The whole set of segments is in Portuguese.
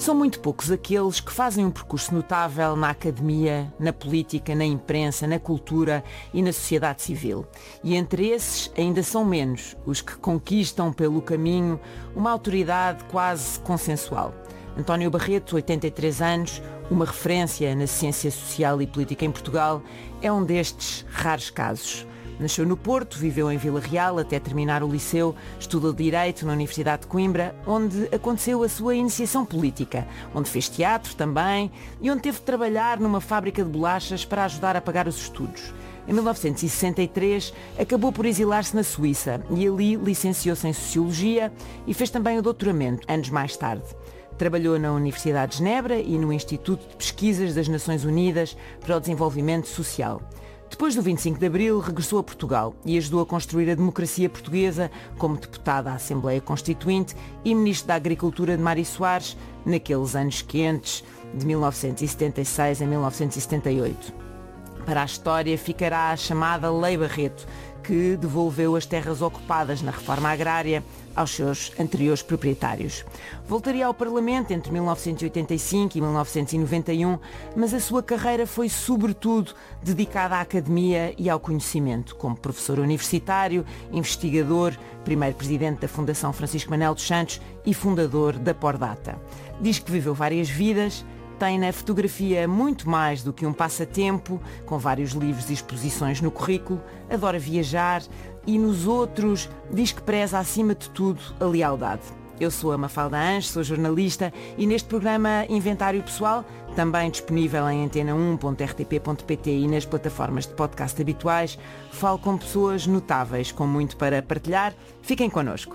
São muito poucos aqueles que fazem um percurso notável na academia, na política, na imprensa, na cultura e na sociedade civil. E entre esses ainda são menos os que conquistam pelo caminho uma autoridade quase consensual. António Barreto, 83 anos, uma referência na ciência social e política em Portugal, é um destes raros casos. Nasceu no Porto, viveu em Vila Real até terminar o liceu, estudou Direito na Universidade de Coimbra, onde aconteceu a sua iniciação política, onde fez teatro também e onde teve de trabalhar numa fábrica de bolachas para ajudar a pagar os estudos. Em 1963, acabou por exilar-se na Suíça e ali licenciou-se em Sociologia e fez também o doutoramento, anos mais tarde. Trabalhou na Universidade de Genebra e no Instituto de Pesquisas das Nações Unidas para o Desenvolvimento Social. Depois do 25 de Abril, regressou a Portugal e ajudou a construir a democracia portuguesa como deputado à Assembleia Constituinte e ministro da Agricultura de Mário Soares, naqueles anos quentes de 1976 a 1978. Para a história ficará a chamada Lei Barreto, que devolveu as terras ocupadas na reforma agrária aos seus anteriores proprietários. Voltaria ao Parlamento entre 1985 e 1991, mas a sua carreira foi sobretudo dedicada à academia e ao conhecimento, como professor universitário, investigador, primeiro presidente da Fundação Francisco Manuel dos Santos e fundador da Pordata. Diz que viveu várias vidas. Tem na fotografia muito mais do que um passatempo, com vários livros e exposições no currículo, adora viajar e nos outros diz que preza acima de tudo a lealdade. Eu sou a Mafalda Anjos, sou jornalista e neste programa Inventário Pessoal, também disponível em antena1.rtp.pt e nas plataformas de podcast habituais, falo com pessoas notáveis com muito para partilhar. Fiquem connosco.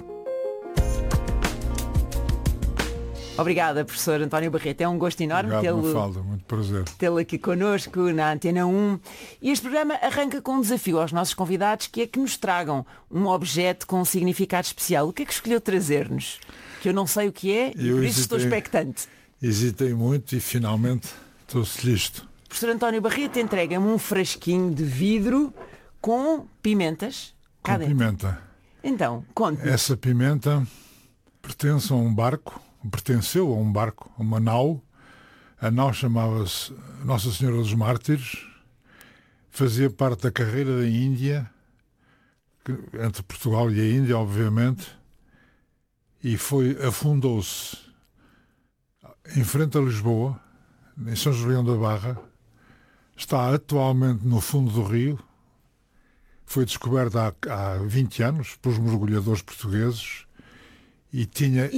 Obrigada, professor António Barreto. É um gosto enorme tê-lo aqui connosco na Antena 1. E este programa arranca com um desafio aos nossos convidados, que é que nos tragam um objeto com um significado especial. O que é que escolheu trazer-nos? Que eu não sei o que é e por isso estou expectante. Hesitei muito e finalmente trouxe listo. Professor António Barreto entrega-me um frasquinho de vidro com pimentas cá dentro. Pimenta. Então, conte-me. Essa pimenta pertenceu a um barco, a uma nau. A nau chamava-se Nossa Senhora dos Mártires, fazia parte da carreira da Índia, entre Portugal e a Índia, obviamente, e afundou-se em frente a Lisboa, em São Julião da Barra. Está atualmente no fundo do rio. Foi descoberta há 20 anos por mergulhadores portugueses. E tinha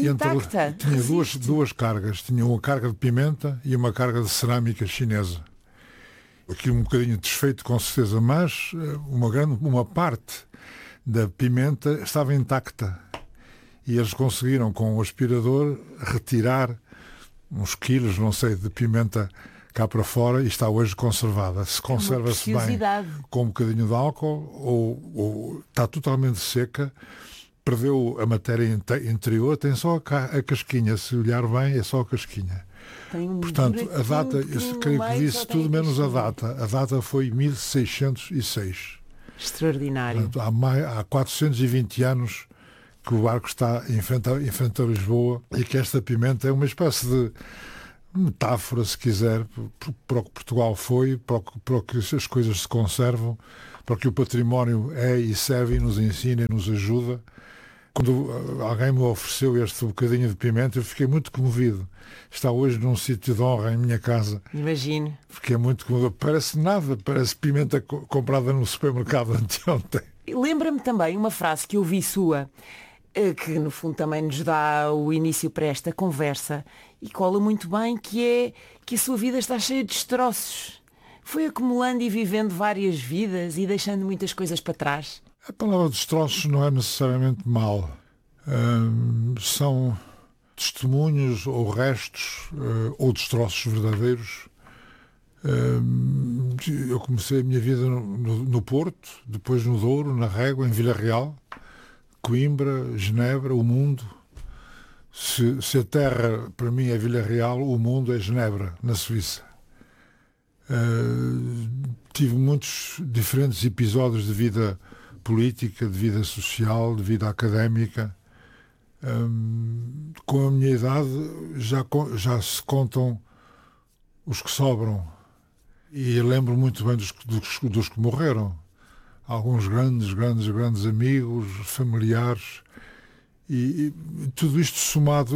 duas cargas. Tinha uma carga de pimenta e uma carga de cerâmica chinesa. Aqui um bocadinho desfeito, com certeza, mas uma parte da pimenta estava intacta. E eles conseguiram, com o aspirador, retirar uns quilos, não sei, de pimenta cá para fora e está hoje conservada. Se conserva-se bem com um bocadinho de álcool ou está totalmente seca, perdeu a matéria interior, tem só a casquinha. Se olhar bem, é só a casquinha. Portanto, a data, eu creio que disse tudo menos a data. A data foi 1606. Extraordinário. Portanto, há 420 anos que o barco está em frente a Lisboa e que esta pimenta é uma espécie de metáfora, se quiser, para o que Portugal foi, para o que as coisas se conservam, para o que o património é e serve e nos ensina e nos ajuda. Quando alguém me ofereceu este bocadinho de pimenta, eu fiquei muito comovido. Está hoje num sítio de honra em minha casa. Imagino. Fiquei muito comovido. Parece nada, parece pimenta comprada no supermercado anteontem. Lembra-me também uma frase que eu vi sua, que no fundo também nos dá o início para esta conversa e cola muito bem, que é que a sua vida está cheia de destroços. Foi acumulando e vivendo várias vidas e deixando muitas coisas para trás. A palavra destroços não é necessariamente mal. São testemunhos ou restos ou destroços verdadeiros. Eu comecei a minha vida no Porto, depois no Douro, na Régua, em Vila Real, Coimbra, Genebra, o mundo. Se a terra para mim é Vila Real, o mundo é Genebra, na Suíça. Tive muitos diferentes episódios de vida política, de vida social, de vida académica. Com a minha idade já se contam os que sobram. E lembro muito bem dos que morreram. Alguns grandes amigos, familiares. E tudo isto somado,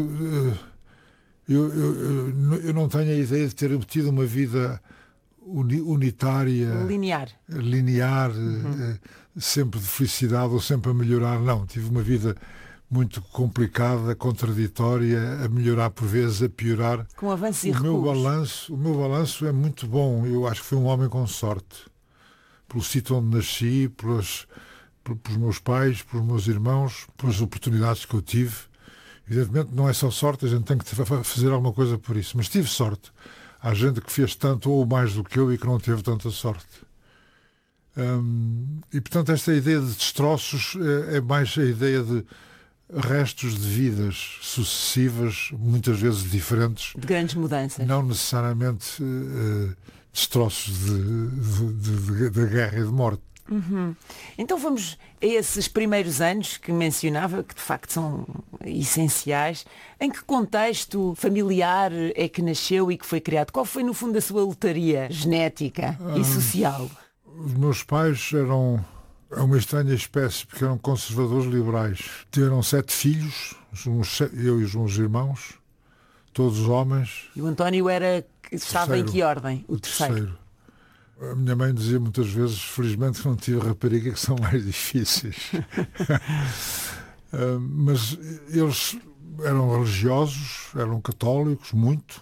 eu não tenho a ideia de ter tido uma vida unitária, linear, sempre de felicidade ou sempre a melhorar. Não, tive uma vida muito complicada, contraditória, a melhorar por vezes, a piorar. Com avanços e recuos. O meu balanço é muito bom. Eu acho que fui um homem com sorte. Pelo sítio onde nasci, pelos meus pais, pelos meus irmãos, pelas oportunidades que eu tive. Evidentemente não é só sorte, a gente tem que fazer alguma coisa por isso. Mas tive sorte. Há gente que fez tanto ou mais do que eu e que não teve tanta sorte. E portanto esta ideia de destroços é mais a ideia de restos de vidas sucessivas, muitas vezes diferentes. De grandes mudanças. Não necessariamente destroços de guerra e de morte. Então vamos a esses primeiros anos que mencionava, que de facto são essenciais. Em que contexto familiar é que nasceu e que foi criado? Qual foi, no fundo, a sua lotaria genética e social? Os meus pais eram uma estranha espécie, porque eram conservadores liberais. Tiveram 7 filhos, eu e os meus irmãos, todos homens. E o António estava em que ordem? O terceiro. A minha mãe dizia muitas vezes, felizmente que não tive rapariga, que são mais difíceis. Mas eles eram religiosos, eram católicos, muito.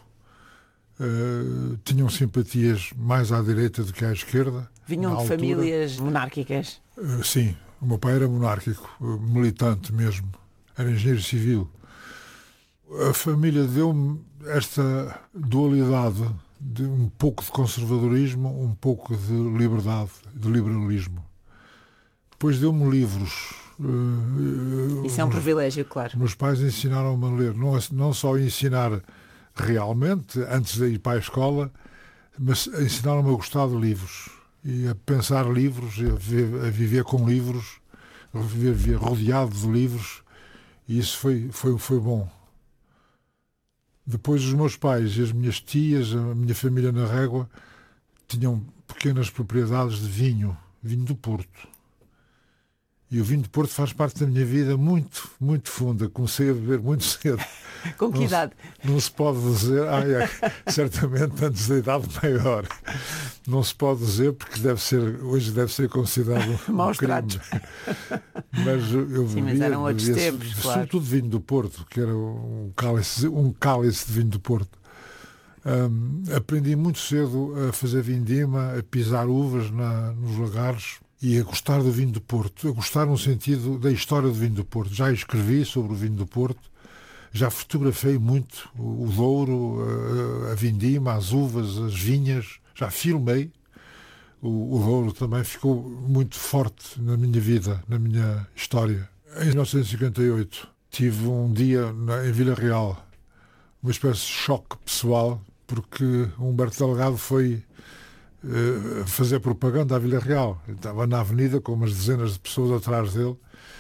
Tinham simpatias mais à direita do que à esquerda. Vinham de famílias monárquicas? Sim, o meu pai era monárquico, militante mesmo, era engenheiro civil. A família deu-me esta dualidade de um pouco de conservadorismo, um pouco de liberdade, de liberalismo. Depois deu-me livros. Isso é um privilégio, claro. Meus pais ensinaram-me a ler, não só a ensinar realmente, antes de ir para a escola, mas ensinaram-me a gostar de livros e a pensar livros, a viver com livros, a viver rodeado de livros, e isso foi bom. Depois os meus pais e as minhas tias, a minha família na Régua, tinham pequenas propriedades de vinho do Porto. E o vinho do Porto faz parte da minha vida muito, muito funda. Comecei a beber muito cedo. Com que idade? Não se pode dizer, certamente antes da idade maior. Não se pode dizer porque hoje deve ser considerado maus crime. tratos. Mas eu bebia, mas eram outros tempos, claro. Sobretudo vinho do Porto, que era um cálice de vinho do Porto. Aprendi muito cedo a fazer vindima, a pisar uvas nos lagares e a gostar do vinho do Porto. A gostar no sentido da história do vinho do Porto. Já escrevi sobre o vinho do Porto. Já fotografei muito o Douro, a vindima, as uvas, as vinhas. Já filmei. O Douro também ficou muito forte na minha vida, na minha história. Em 1958 tive um dia em Vila Real, uma espécie de choque pessoal, porque Humberto Delgado foi fazer propaganda à Vila Real. Estava na avenida com umas dezenas de pessoas atrás dele,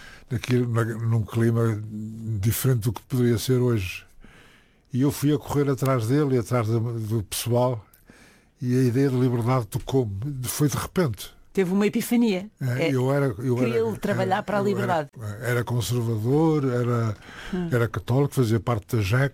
num clima diferente do que poderia ser hoje. E eu fui a correr atrás dele e atrás do pessoal, e a ideia de liberdade tocou-me. Foi de repente. Teve uma epifania. Queria trabalhar para a liberdade. Era conservador, era católico, fazia parte da JEC.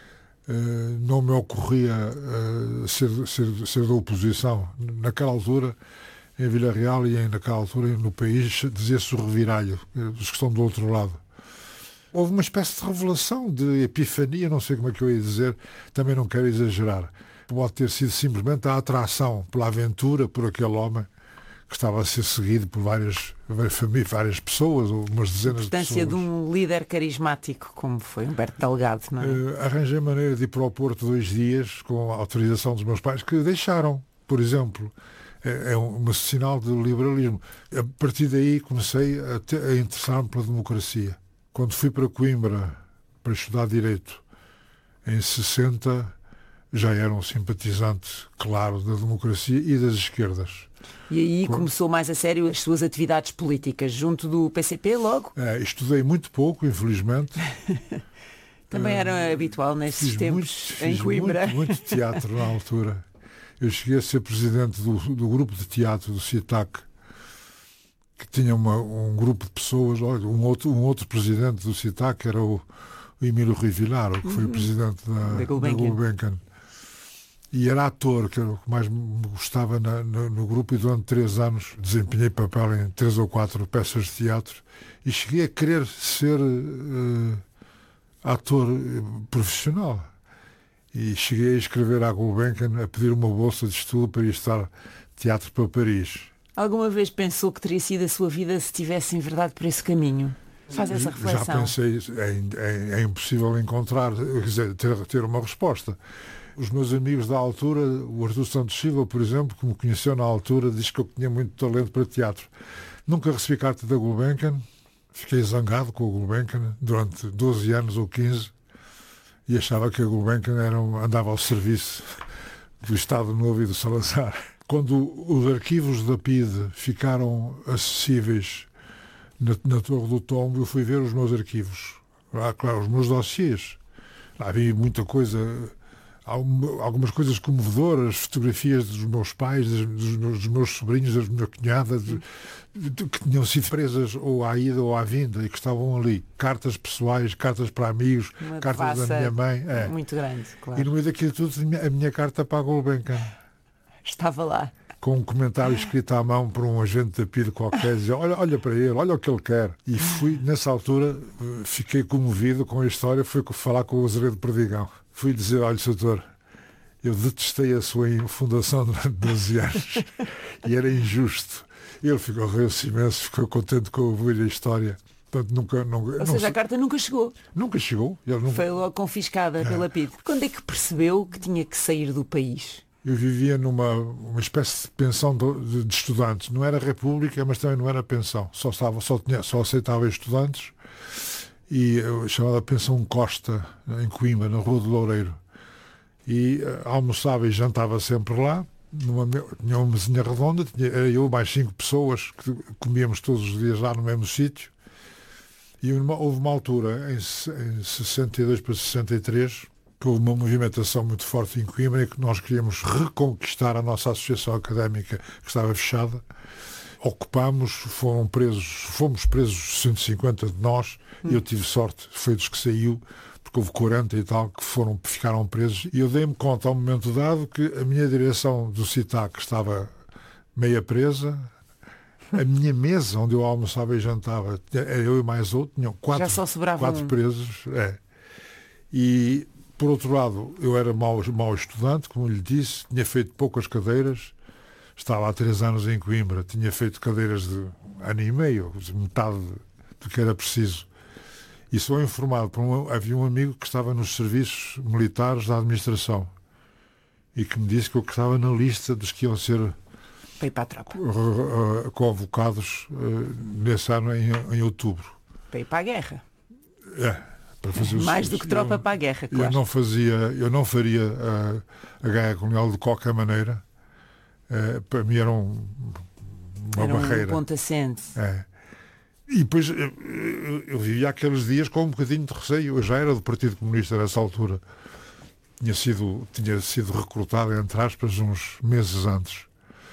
Não me ocorria ser da oposição. Naquela altura, em Vila Real e naquela altura no país, dizia-se o reviralho, dos que estão do outro lado. Houve uma espécie de revelação, de epifania, não sei como é que eu ia dizer, também não quero exagerar. Pode ter sido simplesmente a atração pela aventura, por aquele homem que estava a ser seguido por várias pessoas, ou umas dezenas de pessoas. A importância de um líder carismático, como foi Humberto Delgado, não é? Arranjei maneira de ir para o Porto 2 dias, com a autorização dos meus pais, que deixaram, por exemplo. É um sinal de liberalismo. A partir daí comecei a interessar-me pela democracia. Quando fui para Coimbra para estudar Direito, em 60, já era um simpatizante claro da democracia e das esquerdas. E aí começou mais a sério as suas atividades políticas, junto do PCP logo? Estudei muito pouco, infelizmente. Também era habitual nesses tempos em Coimbra. Muito teatro na altura. Eu cheguei a ser presidente do grupo de teatro do CITAC, que tinha um grupo de pessoas. Olha, um outro presidente do CITAC era o Emílio Rui Vilar, que foi o presidente da Gulbenkian. E era ator, que era o que mais me gostava no grupo, e durante 3 anos desempenhei papel em 3 ou 4 peças de teatro e cheguei a querer ser ator profissional. E cheguei a escrever à Gulbenkian a pedir uma bolsa de estudo para ir estudar teatro para Paris. Alguma vez pensou que teria sido a sua vida se tivesse enverdado por esse caminho? Faz essa reflexão. Já pensei, é impossível encontrar, quer dizer, ter uma resposta. Os meus amigos da altura, o Artur Santos Silva, por exemplo, que me conheceu na altura, diz que eu tinha muito talento para teatro. Nunca recebi carta da Gulbenkian, fiquei zangado com a Gulbenkian durante 12 anos ou 15 e achava que a Gulbenkian andava ao serviço do Estado Novo e do Salazar. Quando os arquivos da PIDE ficaram acessíveis na Torre do Tombo, eu fui ver os meus arquivos. Claro, os meus dossiês. Havia muita coisa, algumas coisas comovedoras, fotografias dos meus pais, dos meus sobrinhos, das minhas cunhadas, que tinham sido presas ou à ida ou à vinda e que estavam ali. Cartas pessoais, cartas para amigos, cartas da minha mãe. Muito grande, claro. E no meio daquilo tudo, a minha carta para a Gulbenkian. Estava lá. Com um comentário escrito à mão por um agente da PIDE qualquer, dizia, olha para ele, olha o que ele quer. E fui, nessa altura, fiquei comovido com a história, fui falar com o Azevedo Perdigão. Fui dizer, olha, doutor, eu detestei a sua fundação durante 12 anos e era injusto. Ele riu-se imenso, ficou contente com ouvir a história. Portanto, Ou seja, a carta nunca chegou. Nunca chegou. Foi logo confiscada pela PIDE. Quando é que percebeu que tinha que sair do país? Eu vivia numa espécie de pensão de estudantes. Não era república, mas também não era pensão. Só aceitava estudantes. E chamada Pensão Costa, em Coimbra, na Rua do Loureiro. E almoçava e jantava sempre lá. Tinha uma mesinha redonda, era eu mais 5 pessoas que comíamos todos os dias lá no mesmo sítio. E houve uma altura, em 62 para 63, que houve uma movimentação muito forte em Coimbra e que nós queríamos reconquistar a nossa associação académica que estava fechada. Ocupámos, fomos presos 150 de nós, e eu tive sorte, foi dos que saiu, porque houve 40 e tal que ficaram presos. E eu dei-me conta, a um momento dado, que a minha direção do CITAC estava meia presa. A minha mesa, onde eu almoçava e jantava, era eu e mais outro, tinham 4 presos. E, por outro lado, eu era mau estudante, como lhe disse, tinha feito poucas cadeiras, estava há 3 anos em Coimbra, tinha feito cadeiras de ano e meio, metade do que era preciso. E sou informado havia um amigo que estava nos serviços militares da administração e que me disse que eu estava na lista dos que iam ser para ir para a tropa, convocados nesse ano em outubro. Para ir para a guerra. Para fazer mais do que tropa para a guerra, claro. Eu não faria a guerra colonial de qualquer maneira. Para mim era uma barreira. Um ponto assente. E depois eu vivia aqueles dias com um bocadinho de receio. Eu já era do Partido Comunista nessa altura. Tinha sido recrutado, entre aspas, uns meses antes.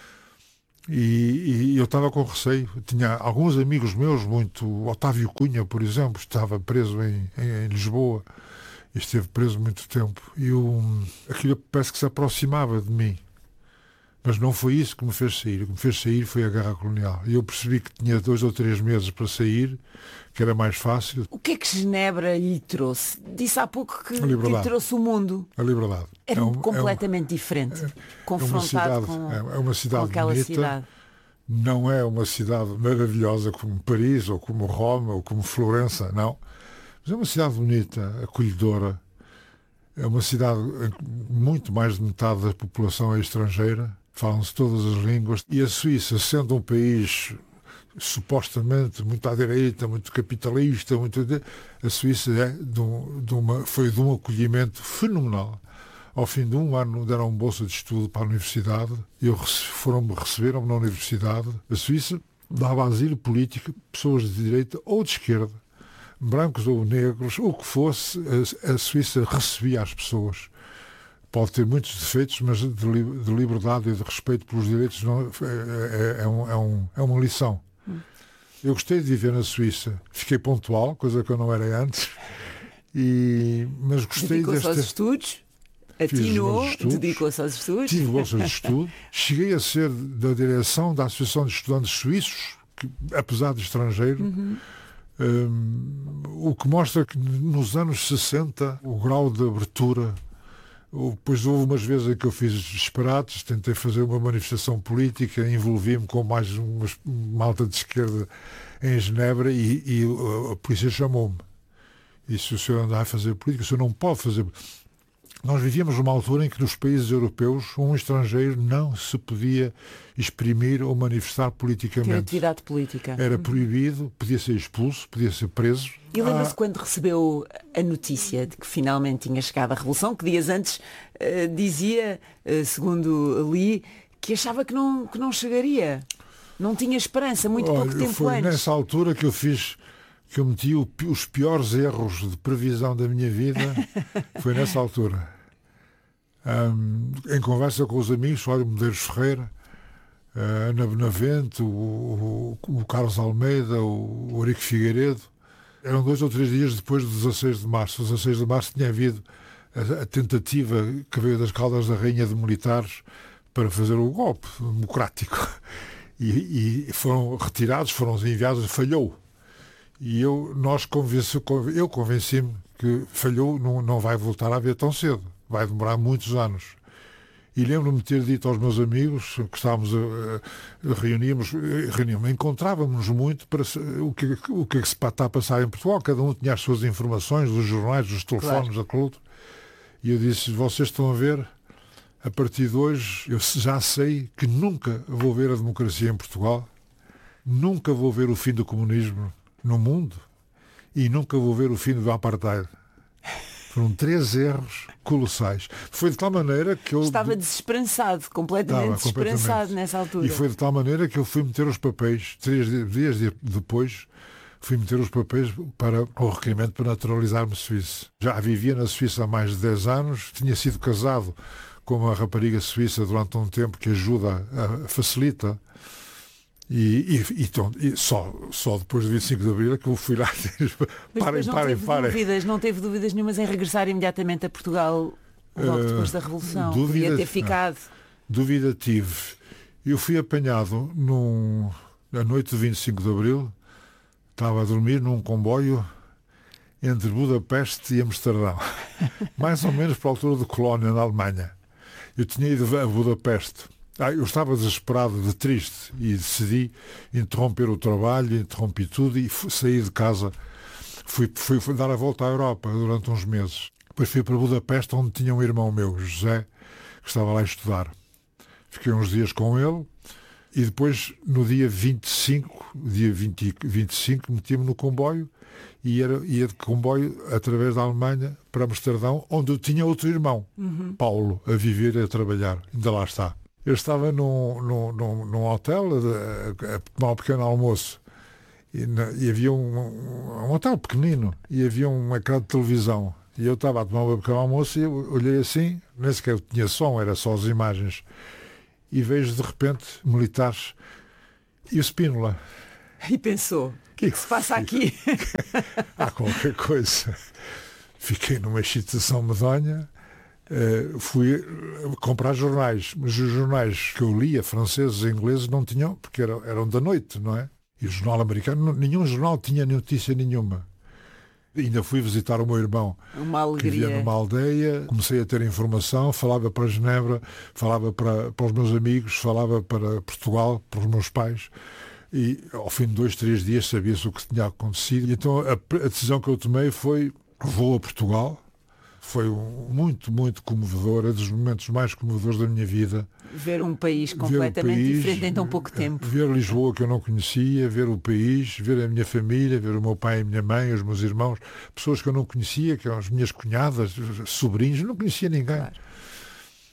E eu estava com receio. Tinha alguns amigos meus, Otávio Cunha, por exemplo, estava preso em Lisboa e esteve preso muito tempo. E aquilo parece que se aproximava de mim. Mas não foi isso que me fez sair. O que me fez sair foi a guerra colonial. E eu percebi que tinha 2 ou 3 meses para sair, que era mais fácil. O que é que Genebra lhe trouxe? Disse há pouco que lhe trouxe o mundo. A liberdade. Era completamente diferente. Confrontado com aquela bonita, cidade. Não é uma cidade maravilhosa como Paris, ou como Roma, ou como Florença, não. Mas é uma cidade bonita, acolhedora. É uma cidade em que muito mais de metade da população é estrangeira. Falam-se todas as línguas. E a Suíça, sendo um país supostamente muito à direita, muito capitalista, a Suíça foi de um acolhimento fenomenal Ao fim de um ano deram uma bolsa de estudo para a universidade. Receberam-me na universidade. A Suíça dava asilo político a pessoas de direita ou de esquerda, brancos ou negros, o que fosse, a Suíça recebia as pessoas. Pode ter muitos defeitos, mas de liberdade e de respeito pelos direitos é uma lição. Eu gostei de viver na Suíça. Fiquei pontual, coisa que eu não era antes. Mas gostei Dedicou-se aos estudos? Atinou, dedicou-se aos estudos? Tive bolsas de estudo. Cheguei a ser da direção da Associação de Estudantes Suíços, que, apesar de estrangeiro, o que mostra que nos anos 60 o grau de abertura. Depois houve umas vezes em que eu fiz disparates, tentei fazer uma manifestação política, envolvi-me com mais uma malta de esquerda em Genebra e a polícia chamou-me. E se o senhor andar a fazer política, o senhor não pode fazer. Nós vivíamos numa altura em que nos países europeus um estrangeiro não se podia exprimir ou manifestar politicamente. Ter atividade política. Era proibido, podia ser expulso, podia ser preso. E lembra-se quando recebeu a notícia de que finalmente tinha chegado a Revolução, que dias antes dizia, segundo li, que achava que não chegaria. Não tinha esperança, muito pouco tempo antes. Foi nessa altura que eu meti os piores erros de previsão da minha vida. Foi nessa altura. Em conversa com os amigos, o Medeiros Ferreira, Ana Benavente, o Carlos Almeida, o Eurico Figueiredo. Eram 2 ou 3 dias depois do 16 de março. O 16 de março tinha havido a tentativa que veio das Caldas da Rainha de militares para fazer o golpe democrático. E foram retirados, foram enviados, falhou. E eu convenci-me que falhou, não vai voltar a haver tão cedo. Vai demorar muitos anos. E lembro-me de ter dito aos meus amigos que estávamos reuníamos, encontrávamos muito para o que se está a passar em Portugal. Cada um tinha as suas informações, dos jornais, dos telefones, daquilo outro. E eu disse, vocês estão a ver, a partir de hoje, eu já sei que nunca vou ver a democracia em Portugal, nunca vou ver o fim do comunismo no mundo e nunca vou ver o fim do apartheid. Foram 3 erros colossais. Foi de tal maneira que eu... Estava desesperançado, completamente desesperançado nessa altura. E foi de tal maneira que eu fui meter os papéis, 3 dias depois, fui meter os papéis para o requerimento para naturalizar-me suíço. Já vivia na Suíça há mais de 10 anos, tinha sido casado com uma rapariga suíça durante um tempo que ajuda, facilita. E só depois do 25 de Abril é que eu fui lá. Não teve dúvidas nenhumas em regressar imediatamente a Portugal logo depois da Revolução? Podia ter ficado. Dúvida tive. Eu fui apanhado na noite do 25 de Abril, estava a dormir num comboio entre Budapeste e Amsterdão, mais ou menos para a altura de Colónia, na Alemanha. Eu tinha ido a Budapeste. Eu estava desesperado, triste, e decidi interromper o trabalho, interrompi tudo e saí de casa. Fui dar a volta à Europa durante uns meses. Depois fui para Budapeste, onde tinha um irmão meu, José, que estava lá a estudar. Fiquei uns dias com ele e depois, no dia 25, meti-me no comboio e ia de comboio através da Alemanha para Amsterdão, onde eu tinha outro irmão, Paulo, a viver e a trabalhar. Ainda lá está. Eu estava num hotel a tomar um pequeno almoço e havia um hotel pequenino e havia um ecrã de televisão e eu estava a tomar um pequeno almoço e eu olhei assim, nem sequer tinha som, era só as imagens, e vejo de repente militares e o Spínola. E pensou, o que se passa aqui? Há qualquer coisa. Fiquei numa excitação medonha. Fui comprar jornais, mas os jornais que eu lia, franceses e ingleses, não tinham, porque eram da noite, não é? E o jornal americano, nenhum jornal tinha notícia nenhuma. Ainda fui visitar o meu irmão, que vivia numa aldeia, comecei a ter informação, falava para Genebra, falava para os meus amigos, falava para Portugal, para os meus pais, e ao fim de 2, 3 dias sabia-se o que tinha acontecido. E então a decisão que eu tomei foi, vou a Portugal. Foi muito, muito comovedor, é dos momentos mais comovedores da minha vida. Ver um país completamente diferente em tão pouco tempo. Ver Lisboa, que eu não conhecia, ver o país, ver a minha família, ver o meu pai e a minha mãe, os meus irmãos, pessoas que eu não conhecia, que eram as minhas cunhadas, sobrinhos, não conhecia ninguém. Claro.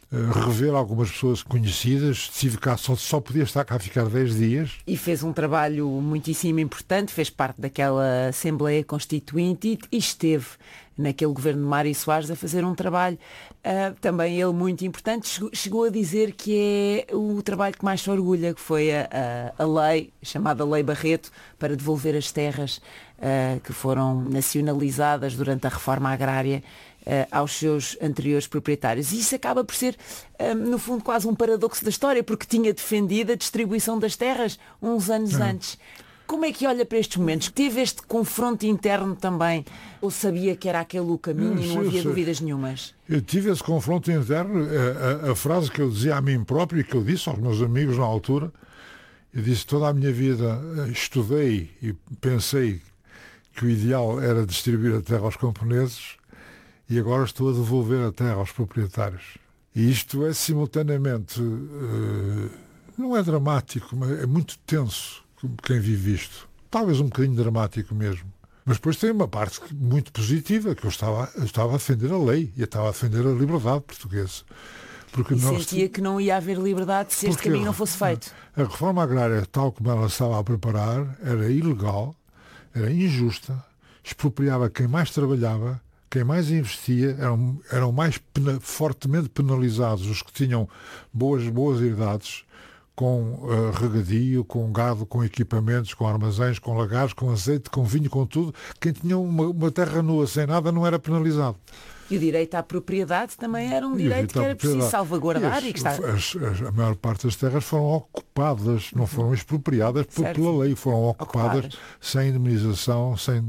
rever algumas pessoas conhecidas, só podia estar cá a ficar 10 dias. E fez um trabalho muitíssimo importante, fez parte daquela Assembleia Constituinte e esteve naquele governo de Mário Soares a fazer um trabalho também ele muito importante. Chegou a dizer que é o trabalho que mais se orgulha, que foi a lei, chamada Lei Barreto, para devolver as terras que foram nacionalizadas durante a reforma agrária aos seus anteriores proprietários. E isso acaba por ser, no fundo, quase um paradoxo da história, porque tinha defendido a distribuição das terras uns anos antes. Como é que olha para estes momentos? Teve este confronto interno também? Ou sabia que era aquele o caminho e não havia dúvidas nenhumas? Eu tive esse confronto interno. A frase que eu dizia a mim próprio e que eu disse aos meus amigos na altura, eu disse: toda a minha vida estudei e pensei que o ideal era distribuir a terra aos camponeses e agora estou a devolver a terra aos proprietários. E isto é simultaneamente, não é dramático, mas é muito tenso quem vive isto. Talvez um bocadinho dramático mesmo. Mas depois tem uma parte muito positiva, que eu estava a defender a lei e eu estava a defender a liberdade portuguesa. Porque sentia que não ia haver liberdade se este caminho não fosse feito. A reforma agrária, tal como ela estava a preparar, era ilegal, era injusta, expropriava quem mais trabalhava, quem mais investia, eram mais fortemente penalizados os que tinham boas herdades, com regadio, com gado, com equipamentos, com armazéns, com lagares, com azeite, com vinho, com tudo. Quem tinha uma terra nua sem nada não era penalizado. E o direito à propriedade também era um direito que era preciso salvaguardar. A maior parte das terras foram ocupadas, não foram expropriadas pela lei, foram ocupadas sem indemnização, sem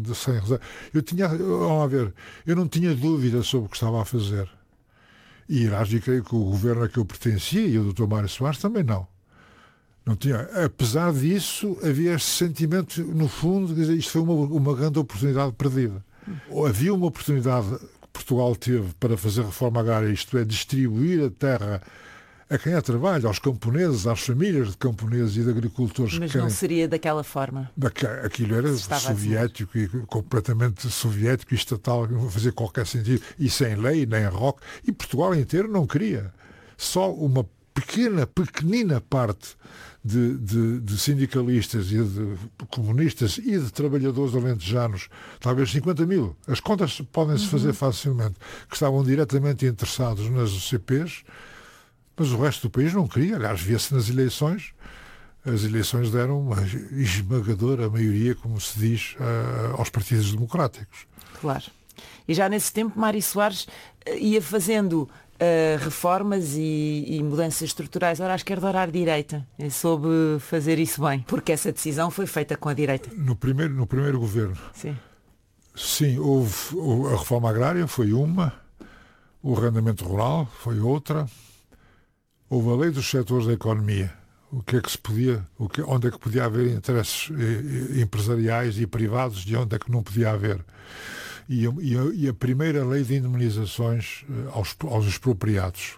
eu não tinha dúvida sobre o que estava a fazer. E creio que o governo a que eu pertencia, e o Dr. Mário Soares também não. Não tinha. Apesar disso, havia este sentimento, no fundo, de dizer, isto foi uma grande oportunidade perdida. Havia uma oportunidade que Portugal teve para fazer reforma agrária, isto é, distribuir a terra a quem a trabalha, aos camponeses, às famílias de camponeses e de agricultores. Mas não seria daquela forma? Aquilo era soviético e completamente soviético e estatal, não fazia qualquer sentido, e sem lei, nem rock. E Portugal inteiro não queria. Só uma pequenina parte de sindicalistas e de comunistas e de trabalhadores alentejanos, talvez 50 mil, as contas podem-se fazer facilmente, que estavam diretamente interessados nas UCPs, mas o resto do país não queria. Aliás, via-se nas eleições, as eleições deram uma esmagadora maioria, como se diz, aos partidos democráticos. Claro. E já nesse tempo, Mário Soares ia fazendo reformas e mudanças estruturais, ora à esquerda, ora à direita. Ele soube fazer isso bem, porque essa decisão foi feita com a direita. No primeiro governo. Sim, houve a reforma agrária, foi uma, o arrendamento rural foi outra, houve a lei dos setores da economia. O que é que se podia, onde é que podia haver interesses empresariais e privados e onde é que não podia haver. E a primeira lei de indemnizações aos expropriados.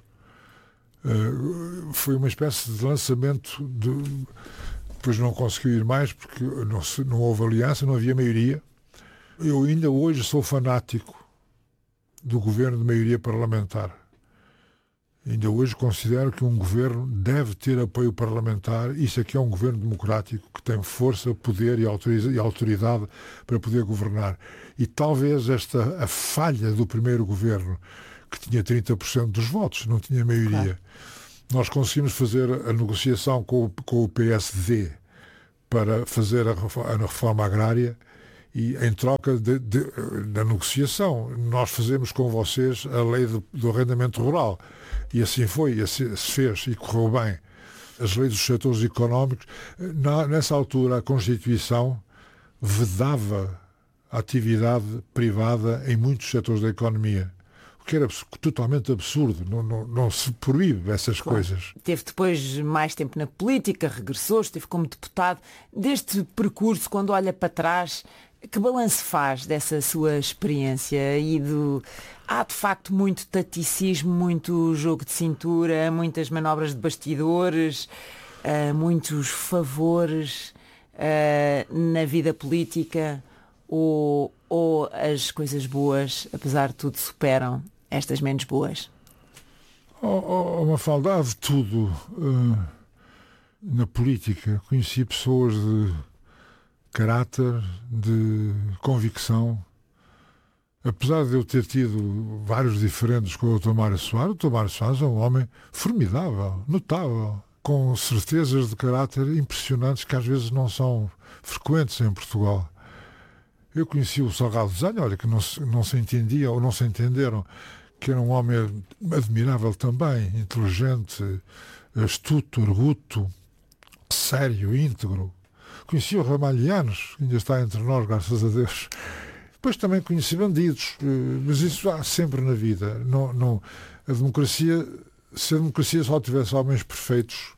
Foi uma espécie de lançamento, depois não conseguiu ir mais porque não houve aliança, não havia maioria. Eu ainda hoje sou fanático do governo de maioria parlamentar. Ainda hoje considero que um governo deve ter apoio parlamentar. Isso aqui é um governo democrático que tem força, poder e autoridade para poder governar. E talvez a falha do primeiro governo, que tinha 30% dos votos, não tinha maioria. Claro. Nós conseguimos fazer a negociação com o PSD para fazer a reforma agrária. E em troca da negociação, nós fazemos com vocês a lei do arrendamento rural. E assim foi, assim se fez e correu bem. As leis dos setores económicos, nessa altura a Constituição vedava a atividade privada em muitos setores da economia. O que era totalmente absurdo, não se proíbe essas coisas. Teve depois mais tempo na política, regressou, esteve como deputado. Deste percurso, quando olha para trás, que balanço faz dessa sua experiência? Há de facto muito taticismo, muito jogo de cintura, muitas manobras de bastidores, muitos favores na vida política, ou as coisas boas, apesar de tudo, superam estas menos boas? Mafalda, há de tudo na política. Conheci pessoas de caráter, de convicção. Apesar de eu ter tido vários diferentes com o Dr. Mário Soares, o Dr. Mário Soares é um homem formidável, notável, com certezas de caráter impressionantes que às vezes não são frequentes em Portugal. Eu conheci o Salgado Desenho, olha, que não se entendia ou não se entenderam, que era um homem admirável também, inteligente, astuto, arguto, sério, íntegro. Conheci o Ramalhianos, que ainda está entre nós, graças a Deus. Depois também conheci bandidos, mas isso há sempre na vida. A democracia, se a democracia só tivesse homens perfeitos,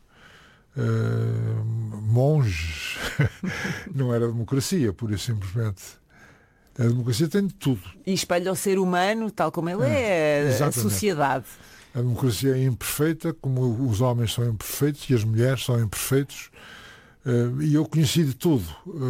monges, não era democracia, pura e simplesmente. A democracia tem de tudo. E espelha o ser humano, tal como ele é, a sociedade. A democracia é imperfeita, como os homens são imperfeitos e as mulheres são imperfeitos. E eu conheci de tudo.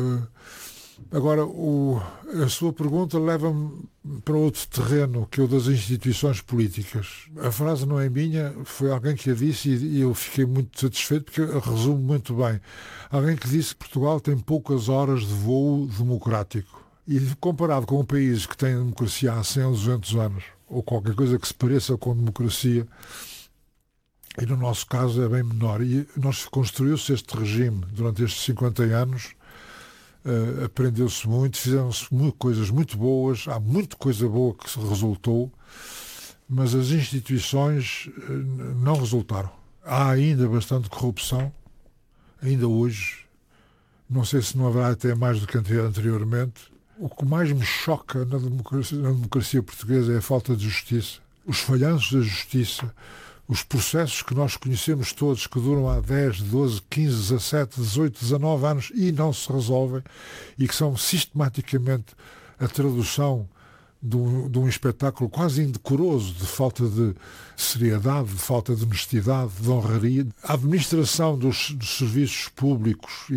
Agora, a sua pergunta leva-me para outro terreno, que é o das instituições políticas. A frase não é minha, foi alguém que a disse e eu fiquei muito satisfeito porque resume muito bem. Alguém que disse que Portugal tem poucas horas de voo democrático. E comparado com países que têm democracia há 100 ou 200 anos, ou qualquer coisa que se pareça com democracia, e no nosso caso é bem menor. E construiu-se este regime durante estes 50 anos, aprendeu-se muito, fizeram-se coisas muito boas, há muita coisa boa que se resultou, mas as instituições não resultaram. Há ainda bastante corrupção, ainda hoje, não sei se não haverá até mais do que anteriormente. O que mais me choca na democracia portuguesa é a falta de justiça. Os falhanços da justiça, os processos que nós conhecemos todos, que duram há 10, 12, 15, 17, 18, 19 anos e não se resolvem, e que são sistematicamente a tradução de um espetáculo quase indecoroso, de falta de seriedade, de falta de honestidade, de honraria. A administração dos serviços públicos e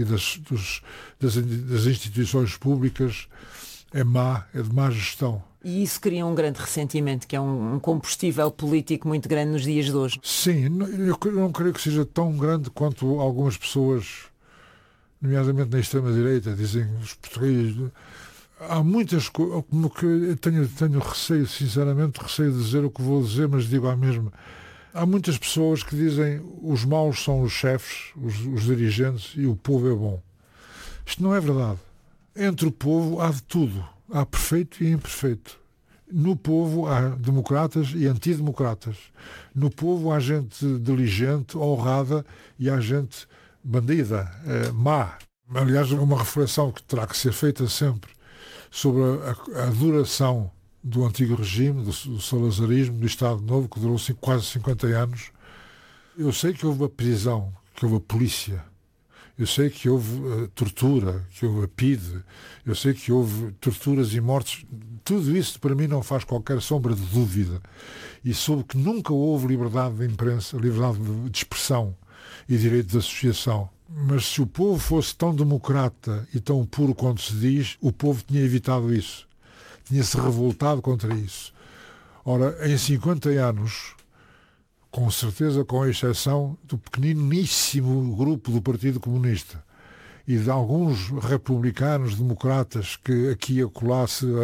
das instituições públicas é má, é de má gestão. E isso cria um grande ressentimento, que é um combustível político muito grande nos dias de hoje. Sim, eu não creio que seja tão grande quanto algumas pessoas, nomeadamente na extrema-direita, dizem os portugueses. Há muitas coisas, como que eu tenho receio, sinceramente, receio de dizer o que vou dizer, mas digo à mesma. Há muitas pessoas que dizem os maus são os chefes, os dirigentes, e o povo é bom. Isto não é verdade. Entre o povo há de tudo. Há perfeito e imperfeito. No povo há democratas e antidemocratas. No povo há gente diligente, honrada, e há gente bandida, má. Aliás, uma reflexão que terá que ser feita sempre sobre a duração do antigo regime, do salazarismo, do Estado Novo, que durou quase 50 anos. Eu sei que houve a prisão, que houve a polícia, eu sei que houve tortura, que houve a PIDE, eu sei que houve torturas e mortes. Tudo isso para mim não faz qualquer sombra de dúvida. E soube que nunca houve liberdade de imprensa, liberdade de expressão e direito de associação. Mas se o povo fosse tão democrata e tão puro quanto se diz, o povo tinha evitado isso. Tinha-se revoltado contra isso. Ora, em 50 anos, com certeza com exceção do pequeniníssimo grupo do Partido Comunista e de alguns republicanos democratas que aqui e acolá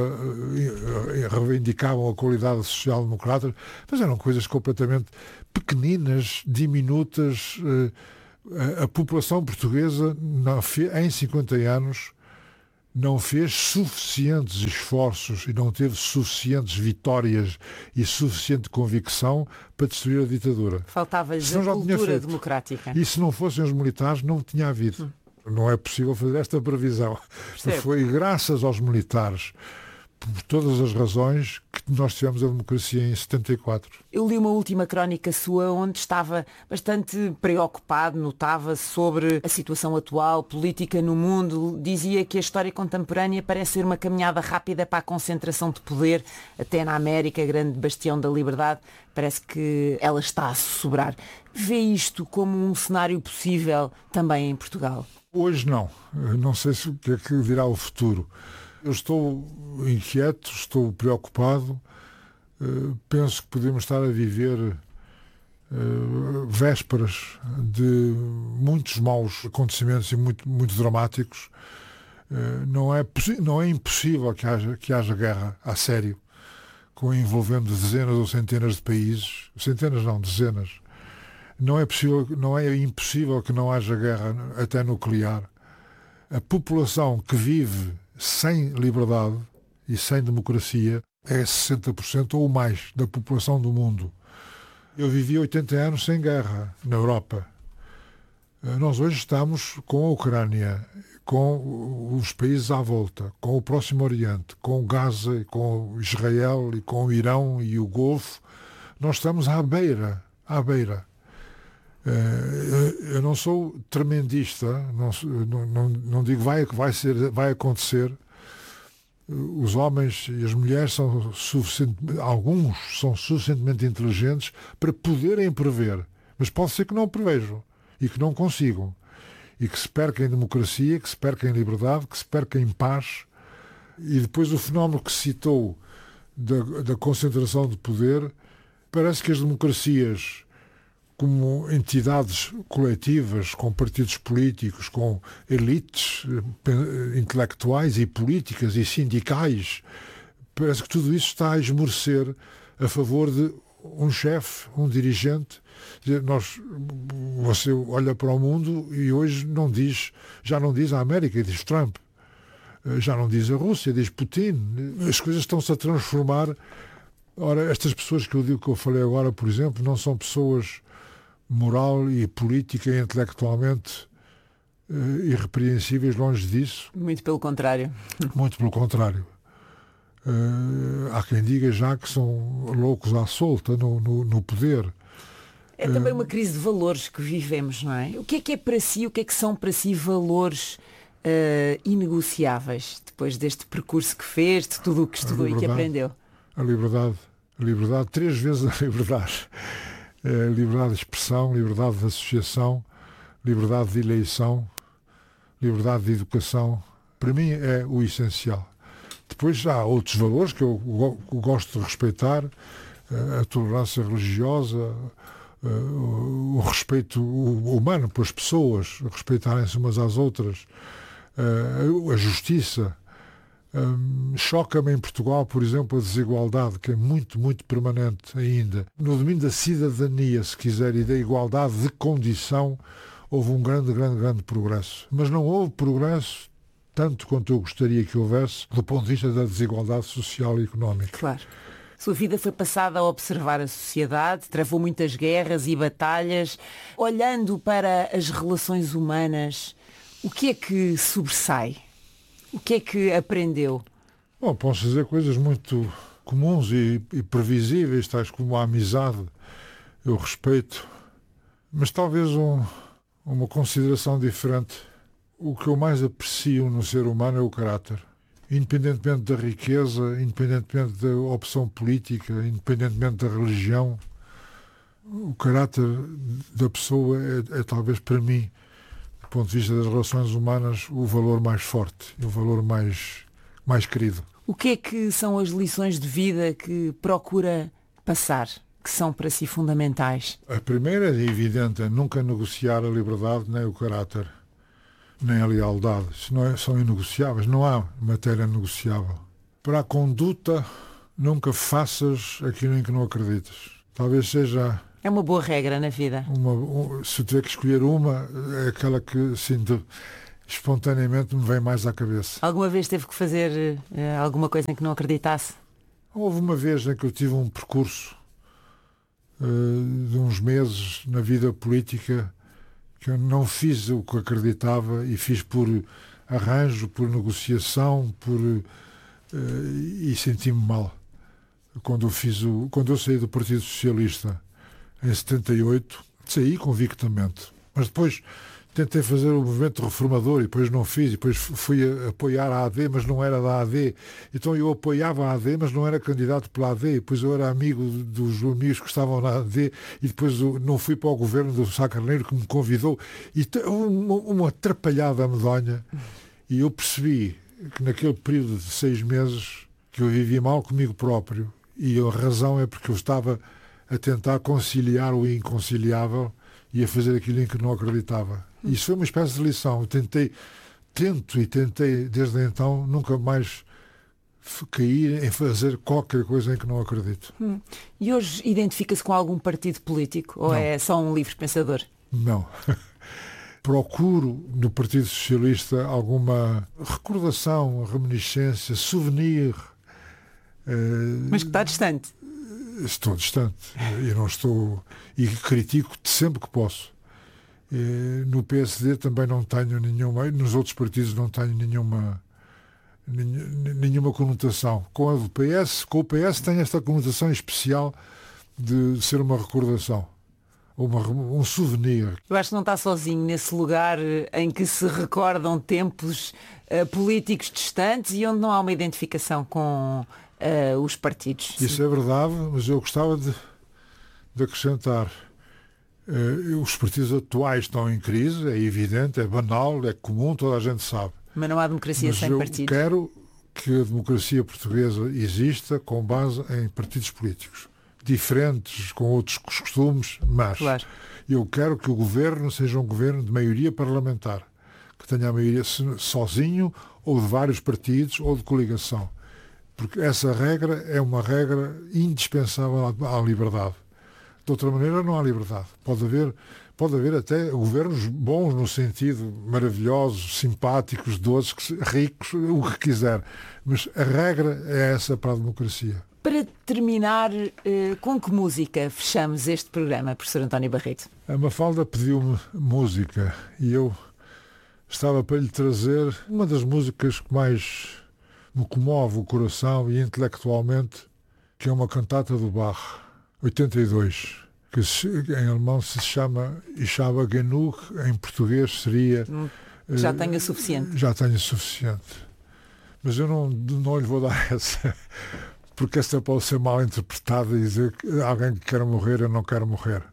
reivindicavam a qualidade social-democrata, mas eram coisas completamente pequeninas, diminutas. A população portuguesa, em 50 anos, não fez suficientes esforços e não teve suficientes vitórias e suficiente convicção para destruir a ditadura. Faltava-lhes a cultura democrática. E se não fossem os militares, não tinha havido. Não é possível fazer esta previsão. Mas foi graças aos militares, por todas as razões, que nós tivemos a democracia em 74. Eu li uma última crónica sua onde estava bastante preocupado, notava-se sobre a situação atual, política no mundo. Dizia que a história contemporânea parece ser uma caminhada rápida para a concentração de poder, até na América, grande bastião da liberdade. Parece que ela está a sobrar. Vê isto como um cenário possível também em Portugal? Hoje não. Não sei o que é que dirá o futuro. Eu estou inquieto, estou preocupado, penso que podemos estar a viver vésperas de muitos maus acontecimentos e muito dramáticos, não é impossível que haja guerra a sério, envolvendo dezenas ou centenas de países, centenas não, dezenas. Não é impossível que não haja guerra até nuclear. A população que vive sem liberdade e sem democracia é 60% ou mais da população do mundo. Eu vivi 80 anos sem guerra na Europa. Nós hoje estamos com a Ucrânia, com os países à volta, com o Próximo Oriente, com Gaza, com Israel e com o Irão e o Golfo. Nós estamos à beira. Eu não sou tremendista, não digo vai acontecer. Os homens e as mulheres alguns são suficientemente inteligentes para poderem prever, mas pode ser que não prevejam e que não consigam, e que se perca em democracia, que se perca em liberdade, que se perca em paz. E depois o fenómeno que citou da concentração de poder, parece que as democracias, como entidades coletivas, com partidos políticos, com elites intelectuais e políticas e sindicais, parece que tudo isso está a esmorecer a favor de um chefe, um dirigente. Você olha para o mundo e hoje já não diz a América, diz Trump. Já não diz a Rússia, diz Putin. As coisas estão-se a transformar. Ora, estas pessoas que eu falei agora, por exemplo, não são pessoas moral e política e intelectualmente irrepreensíveis, longe disso. Muito pelo contrário. Muito pelo contrário. Há quem diga já que são loucos à solta no poder. É também uma crise de valores que vivemos, não é? O que é para si, o que é que são para si valores inegociáveis, depois deste percurso que fez, de tudo o que estudou e que aprendeu? A liberdade, 3 vezes a liberdade. Liberdade de expressão, liberdade de associação, liberdade de eleição, liberdade de educação. Para mim é o essencial. Depois há outros valores que eu gosto de respeitar, a tolerância religiosa, o respeito humano pelas pessoas, respeitarem-se umas às outras, a justiça. Choca-me em Portugal, por exemplo, a desigualdade, que é muito permanente ainda. No domínio da cidadania, se quiser, e da igualdade de condição, houve um grande progresso. Mas não houve progresso tanto quanto eu gostaria que houvesse, do ponto de vista da desigualdade social e económica. Claro. Sua vida foi passada a observar a sociedade, travou muitas guerras e batalhas. Olhando para as relações humanas, o que é que sobressai? O que é que aprendeu? Bom, posso dizer coisas muito comuns e previsíveis, tais como a amizade, o respeito, mas talvez uma consideração diferente. O que eu mais aprecio no ser humano é o caráter. Independentemente da riqueza, independentemente da opção política, independentemente da religião, o caráter da pessoa é talvez para mim, do ponto de vista das relações humanas, o valor mais forte, o valor mais querido. O que é que são as lições de vida que procura passar, que são para si fundamentais? A primeira é evidente, é nunca negociar a liberdade nem o caráter, nem a lealdade. Isso são inegociáveis, não há matéria negociável. Para a conduta, nunca faças aquilo em que não acreditas. Talvez seja... É uma boa regra na vida. Se tiver que escolher uma, é aquela que espontaneamente me vem mais à cabeça. Alguma vez teve que fazer alguma coisa em que não acreditasse? Houve uma vez em que eu tive um percurso de uns meses na vida política que eu não fiz o que acreditava e fiz por arranjo, por negociação, e senti-me mal. Quando eu saí do Partido Socialista em 78, saí convictamente. Mas depois tentei fazer o movimento reformador e depois não fiz. E depois fui apoiar a AD, mas não era da AD. Então eu apoiava a AD, mas não era candidato pela AD. E depois eu era amigo dos amigos que estavam na AD. E depois eu não fui para o governo do Sá Carneiro, que me convidou. E uma atrapalhada medonha. E eu percebi que naquele período de 6 meses que eu vivi mal comigo próprio. E a razão é porque eu estava a tentar conciliar o inconciliável e a fazer aquilo em que não acreditava. Isso foi uma espécie de lição. Eu tentei, desde então, nunca mais cair em fazer qualquer coisa em que não acredito. E hoje identifica-se com algum partido político ou Não. é só um livre pensador? Não. Procuro no Partido Socialista alguma recordação, reminiscência, souvenir. Mas que está distante. Estou distante. Eu não estou... E critico sempre que posso. No PSD também não tenho nenhuma... Nos outros partidos não tenho nenhuma conotação. Com o PS tem esta conotação especial de ser uma recordação. Um souvenir. Eu acho que não está sozinho nesse lugar em que se recordam tempos políticos distantes e onde não há uma identificação com os partidos. Isso é verdade, mas eu gostava de acrescentar. Os partidos atuais estão em crise, é evidente, é banal, é comum, toda a gente sabe. Mas não há democracia Mas sem partidos. Eu quero que a democracia portuguesa exista com base em partidos políticos. Diferentes, com outros costumes, mas claro. Eu quero que o governo seja um governo de maioria parlamentar, que tenha a maioria sozinho, ou de vários partidos, ou de coligação. Porque essa regra é uma regra indispensável à liberdade. De outra maneira, não há liberdade. Pode haver até governos bons no sentido, maravilhosos, simpáticos, doces, ricos, o que quiser. Mas a regra é essa para a democracia. Para terminar, com que música fechamos este programa, professor António Barreto? A Mafalda pediu-me música e eu estava para lhe trazer uma das músicas que mais me comove o coração e intelectualmente, que é uma cantata do Bach, 82, que em alemão se chama Ich habe genug, em português seria... Já tenho o suficiente. Já tenho o suficiente. Mas eu não lhe vou dar essa... Porque esta pode ser mal interpretada e dizer que alguém que quer morrer, eu não quero morrer.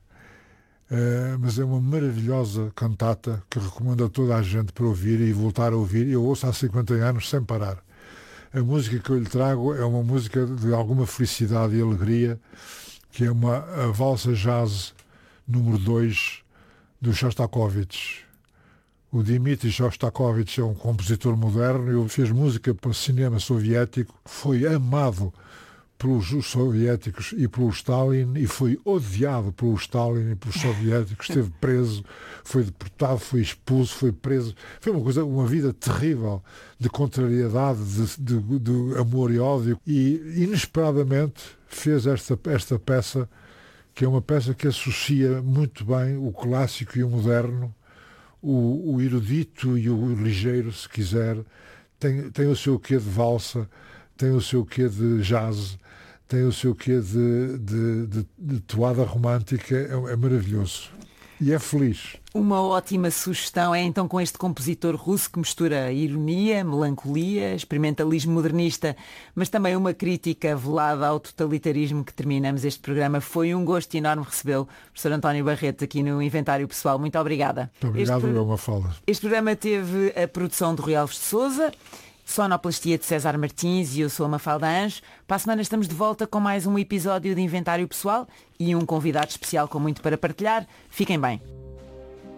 Mas é uma maravilhosa cantata que recomendo a toda a gente para ouvir e voltar a ouvir. Eu ouço há 50 anos sem parar. A música que eu lhe trago é uma música de alguma felicidade e alegria, que é a valsa jazz número 2 do Shostakovich. O Dmitri Shostakovich é um compositor moderno, ele fez música para o cinema soviético, foi amado pelos soviéticos e pelo Stalin e foi odiado pelo Stalin e pelos soviéticos, esteve preso, foi deportado, foi expulso, foi preso. Foi uma vida terrível de contrariedade, de amor e ódio, e inesperadamente fez esta peça, que é uma peça que associa muito bem o clássico e o moderno, o erudito e o ligeiro, se quiser. Tem o seu quê de valsa, tem o seu quê de jazz, tem o seu quê de toada romântica, é maravilhoso. E é feliz. Uma ótima sugestão é então com este compositor russo que mistura ironia, melancolia, experimentalismo modernista, mas também uma crítica velada ao totalitarismo, que terminamos este programa. Foi um gosto enorme recebê-lo, professor António Barreto, aqui no Inventário Pessoal. Muito obrigada. Muito obrigado, é uma fala. Este programa teve a produção de Rui Alves de Sousa, sonoplastia de César Martins e eu sou a Mafalda Anjos. Para a semana estamos de volta com mais um episódio de Inventário Pessoal e um convidado especial com muito para partilhar. Fiquem bem.